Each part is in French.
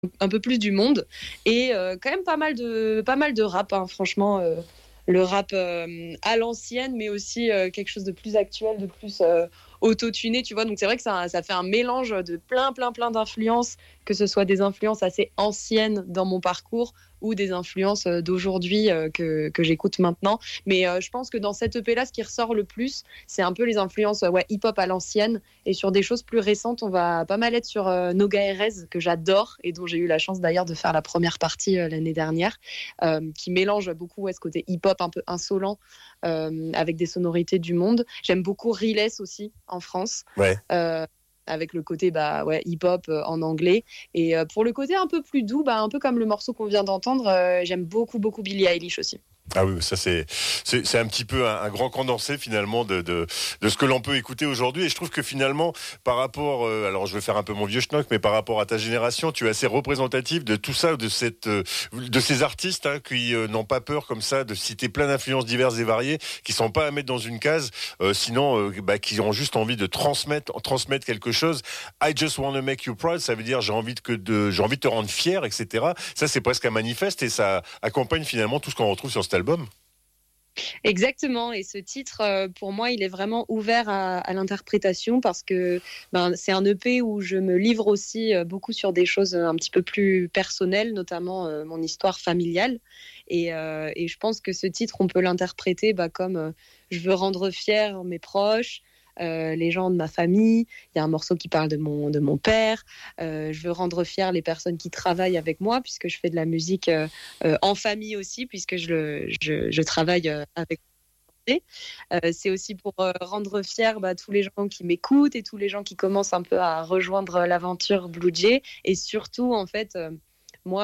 un peu plus du monde et quand même pas mal de rap, hein, franchement. Le rap à l'ancienne, mais aussi quelque chose de plus actuel, de plus auto-tuné, tu vois. Donc c'est vrai que ça fait un mélange de plein d'influences, que ce soit des influences assez anciennes dans mon parcours ou des influences d'aujourd'hui que j'écoute maintenant. Mais je pense que dans cette EP-là, ce qui ressort le plus, c'est un peu les influences hip-hop à l'ancienne. Et sur des choses plus récentes, on va pas mal être sur Noga Erez, que j'adore et dont j'ai eu la chance d'ailleurs de faire la première partie l'année dernière, qui mélange beaucoup ce côté hip-hop un peu insolent avec des sonorités du monde. J'aime beaucoup Riles aussi en France. Ouais. Avec le côté hip-hop en anglais. Et pour le côté un peu plus doux, un peu comme le morceau qu'on vient d'entendre, j'aime beaucoup Billie Eilish aussi. Ah oui, ça c'est un petit peu un grand condensé finalement de ce que l'on peut écouter aujourd'hui. Et je trouve que finalement, par rapport, alors je vais faire un peu mon vieux schnock, mais par rapport à ta génération, tu es assez représentatif de tout ça, de ces artistes qui n'ont pas peur comme ça de citer plein d'influences diverses et variées, qui sont pas à mettre dans une case, sinon qui ont juste envie de transmettre quelque chose. I just want to make you proud, ça veut dire j'ai envie de te rendre fier, etc. Ça c'est presque un manifeste et ça accompagne finalement tout ce qu'on retrouve sur cet album. Exactement, et ce titre, pour moi, il est vraiment ouvert à l'interprétation parce que c'est un EP où je me livre aussi beaucoup sur des choses un petit peu plus personnelles, notamment mon histoire familiale. Et je pense que ce titre, on peut l'interpréter comme je veux rendre fiers mes proches, les gens de ma famille. Il y a un morceau qui parle de mon père. Je veux rendre fiers les personnes qui travaillent avec moi, puisque je fais de la musique en famille aussi, puisque je travaille avec eux. C'est aussi pour rendre fiers tous les gens qui m'écoutent et tous les gens qui commencent un peu à rejoindre l'aventure Blue Jay. Et surtout, en fait, moi,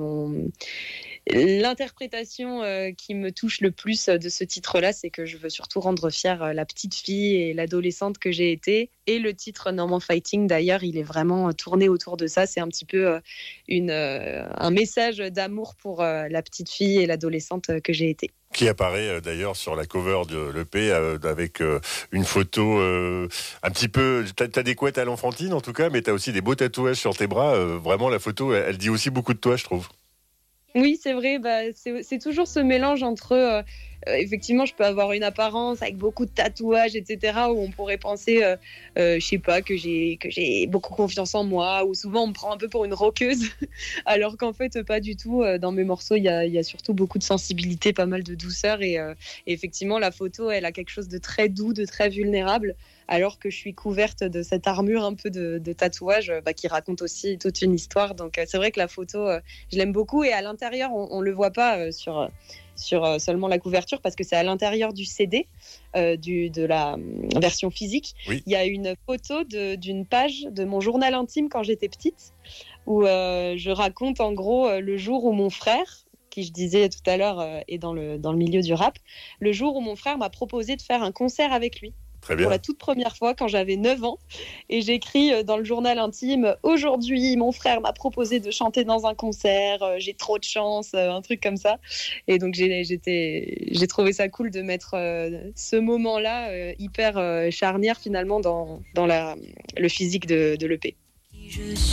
l'interprétation qui me touche le plus de ce titre-là, c'est que je veux surtout rendre fière la petite fille et l'adolescente que j'ai été. Et le titre Normal Fighting, d'ailleurs, il est vraiment tourné autour de ça. C'est un petit peu un message d'amour pour la petite fille et l'adolescente que j'ai été. Qui apparaît d'ailleurs sur la cover de l'EP avec une photo un petit peu... T'as des couettes à l'enfantine en tout cas, mais t'as aussi des beaux tatouages sur tes bras. Vraiment, la photo, elle dit aussi beaucoup de toi, je trouve. Oui, c'est vrai. C'est toujours ce mélange entre, effectivement, je peux avoir une apparence avec beaucoup de tatouages, etc., où on pourrait penser, je sais pas, que j'ai beaucoup confiance en moi, ou souvent on me prend un peu pour une rockeuse, alors qu'en fait, pas du tout. Dans mes morceaux, il y a surtout beaucoup de sensibilité, pas mal de douceur, et effectivement, la photo, elle a quelque chose de très doux, de très vulnérable, alors que je suis couverte de cette armure un peu de tatouage qui raconte aussi toute une histoire. Donc c'est vrai que la photo, je l'aime beaucoup, et à l'intérieur, on le voit pas sur seulement la couverture, parce que c'est à l'intérieur du CD, de la version physique. Oui. Il y a une photo d'une page de mon journal intime quand j'étais petite, où je raconte en gros le jour où mon frère, qui je disais tout à l'heure est dans le milieu du rap, le jour où mon frère m'a proposé de faire un concert avec lui. Très Pour bien. la toute première fois quand j'avais 9 ans. Et j'écris dans le journal intime: aujourd'hui, mon frère m'a proposé de chanter dans un concert, j'ai trop de chance, un truc comme ça. Et donc j'ai trouvé ça cool de mettre ce moment-là hyper charnière finalement dans le physique de l'EP.